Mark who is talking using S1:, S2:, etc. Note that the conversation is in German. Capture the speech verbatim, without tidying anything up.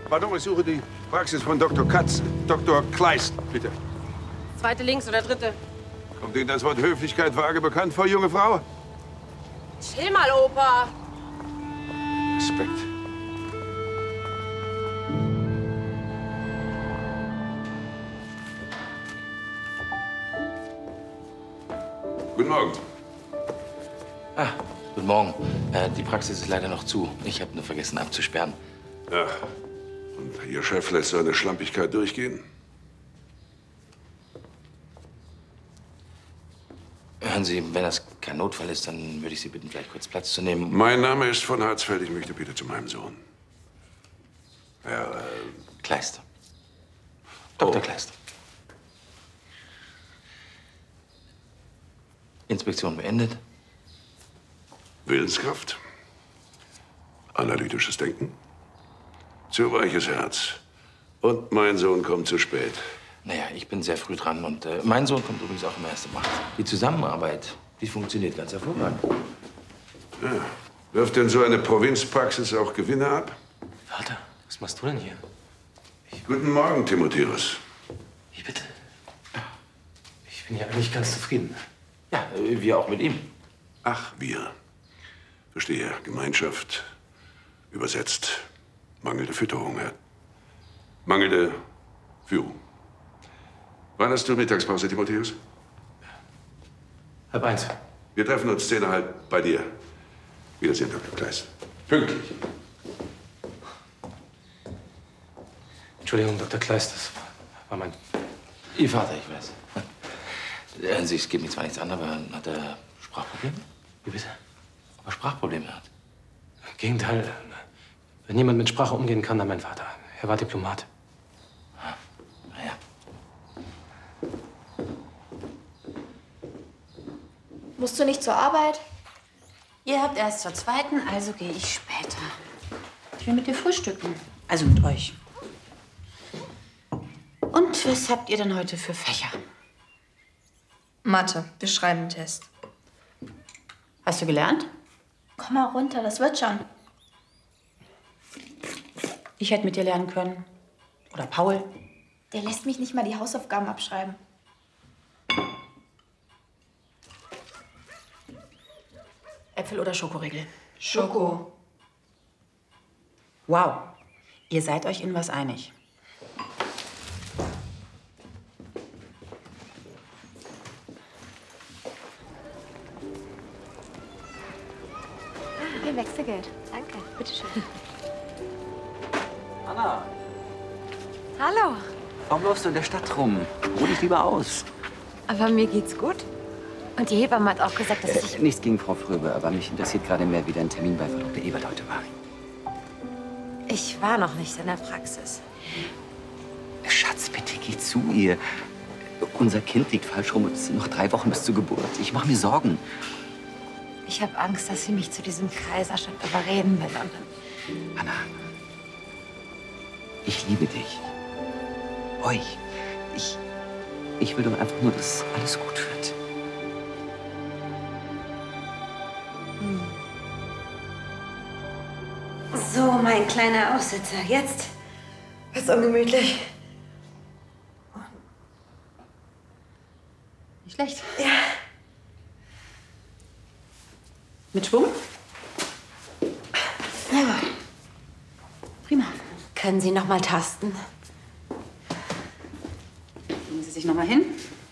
S1: Pardon, ich suche die Praxis von Doktor Katz. Doktor Kleist, bitte.
S2: Zweite links oder dritte?
S1: Kommt Ihnen das Wort Höflichkeit vage bekannt vor, junge Frau?
S2: Chill mal, Opa.
S1: Respekt. Guten Morgen.
S3: Ah, guten Morgen. Äh, die Praxis ist leider noch zu. Ich habe nur vergessen abzusperren.
S1: Ja. Und Ihr Chef lässt seine Schlampigkeit durchgehen?
S3: Hören Sie, wenn das kein Notfall ist, dann würde ich Sie bitten, vielleicht kurz Platz zu nehmen.
S1: Mein Name ist von Harzfeld. Ich möchte bitte zu meinem Sohn. Herr... Äh...
S3: Kleist. Doktor
S1: Oh.
S3: Kleist. Inspektion beendet.
S1: Willenskraft? Analytisches Denken? Zu weiches Herz. Und mein Sohn kommt zu spät.
S3: Naja, ich bin sehr früh dran und äh, mein Sohn kommt übrigens auch immer erst um acht. Die Zusammenarbeit, die funktioniert ganz hervorragend.
S1: Ja. Wirft denn so eine Provinzpraxis auch Gewinne ab?
S4: Vater, was machst du denn hier?
S1: Guten Morgen, Timotheus.
S4: Wie bitte? Ich bin ja eigentlich ganz zufrieden.
S3: Ja, äh, wir auch mit ihm.
S1: Ach, wir. Verstehe. Gemeinschaft. Übersetzt. Mangelnde Fütterung, Herr. Mangelnde Führung. Wann hast du Mittagspause, Timotheus?
S4: Halb eins.
S1: Wir treffen uns zehn nach halb bei dir. Wiedersehen, Doktor Kleist. Pünktlich.
S4: Entschuldigung, Doktor Kleist, das war mein...
S3: Ihr Vater, ich weiß. Hören Sie, es geht mir zwar nichts an, aber hat er Sprachprobleme?
S4: Wie bitte?
S3: Ob er Sprachprobleme hat?
S4: Im Gegenteil. Wenn jemand mit Sprache umgehen kann, dann mein Vater. Er war Diplomat.
S3: Naja.
S5: Musst du nicht zur Arbeit?
S6: Ihr habt erst zur zweiten, also gehe ich später. Ich will mit dir frühstücken. Also mit euch. Und was habt ihr denn heute für Fächer?
S5: Mathe. Wir schreiben einen Test.
S6: Hast du gelernt?
S5: Komm mal runter, das wird schon.
S6: Ich hätte mit dir lernen können. Oder Paul.
S5: Der lässt mich nicht mal die Hausaufgaben abschreiben.
S6: Äpfel oder Schokoriegel?
S5: Schoko.
S6: Wow. Ihr seid euch in was einig.
S5: Hier, Wechselgeld. Danke. Bitteschön.
S7: Anna,
S8: Hallo.
S7: warum läufst du in der Stadt rum? Ruh dich lieber aus.
S8: Aber mir geht's gut. Und die Hebamme hat auch gesagt, dass ich...
S7: Äh, nichts gegen Frau Fröbe, aber mich interessiert gerade mehr, wie dein Termin bei Frau Doktor Ebert heute war.
S8: Ich war noch nicht in der Praxis.
S7: Schatz, bitte geh zu ihr. Unser Kind liegt falsch rum und es sind noch drei Wochen bis zur Geburt. Ich mache mir Sorgen.
S8: Ich habe Angst, dass sie mich zu diesem Kaiserschnitt überreden will. Und dann...
S7: Anna, ich liebe dich. Euch. Ich, ich will doch einfach nur, dass alles gut wird.
S8: So, mein kleiner Aussitzer. Jetzt wird's ungemütlich.
S6: Nicht schlecht.
S8: Ja.
S6: Mit Schwung?
S8: Ja.
S6: Prima.
S8: Können Sie noch mal tasten?
S6: Legen Sie sich noch mal hin.